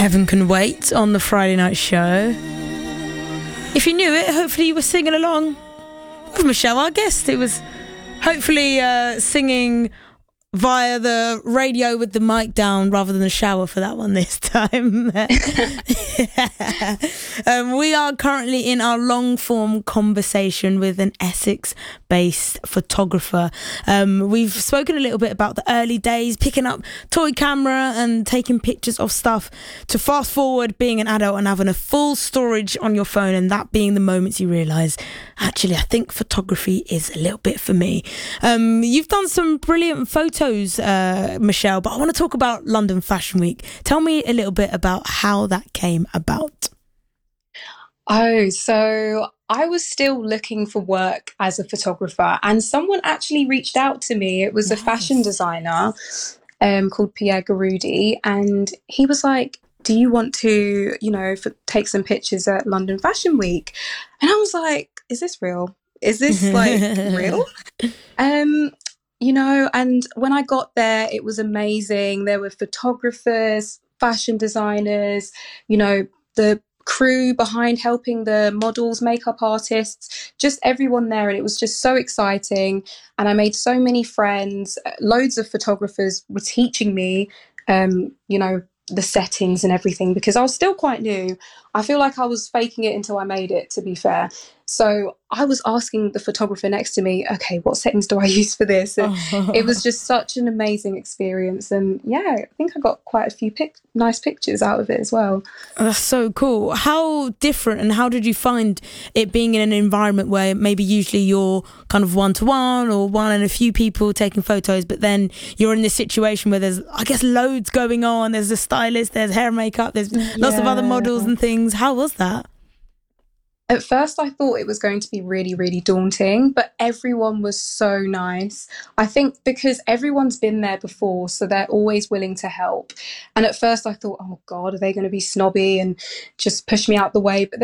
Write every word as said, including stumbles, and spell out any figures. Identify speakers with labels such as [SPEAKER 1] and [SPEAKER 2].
[SPEAKER 1] Heaven Can Wait on the Friday night show. If you knew it, hopefully you were singing along with Michelle, our guest. It was hopefully uh, singing via the radio with the mic down rather than the shower for that one this time. yeah. um, we are currently in our long form conversation with an Essex based photographer. Um, we've spoken a little bit about the early days, picking up toy camera and taking pictures of stuff, to fast forward being an adult and having a full storage on your phone, and that being the moments you realise, actually I think photography is a little bit for me. Um, you've done some brilliant photos, uh, Michelle, but I want to talk about London Fashion Week. Tell me a little bit about how that came about.
[SPEAKER 2] Oh, so I was still looking for work as a photographer, and someone actually reached out to me. It was nice. A fashion designer um, called Pierre Garudi, and he was like, do you want to, you know, f- take some pictures at London Fashion Week? And I was like, is this real? Is this like real? Um, you know, and when I got there, it was amazing. There were photographers, fashion designers, you know, the crew behind helping the models, makeup artists, just everyone there. And it was just so exciting. And I made so many friends. Loads of photographers were teaching me, um, you know, the settings and everything, because I was still quite new. I feel like I was faking it until I made it, to be fair. So I was asking the photographer next to me, okay, what settings do I use for this? And oh. It was just such an amazing experience. And yeah, I think I got quite a few pic- nice pictures out of it as well.
[SPEAKER 1] That's so cool. How different, and how did you find it being in an environment where maybe usually you're kind of one-to-one or one and a few people taking photos, but then you're in this situation where there's, I guess, loads going on. There's a stylist, there's hair and makeup, there's yeah. lots of other models and things. How was that?
[SPEAKER 2] At first, I thought it was going to be really, really daunting, but everyone was so nice. I think because everyone's been there before, so they're always willing to help. And at first I thought, oh God, are they going to be snobby and just push me out the way? But